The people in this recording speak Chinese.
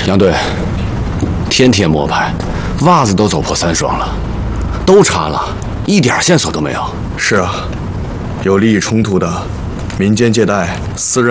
杨队，天天摸排，袜子都走破3双了，都查了，一点线索都没有。 是啊，有利益冲突的民间借贷、私人。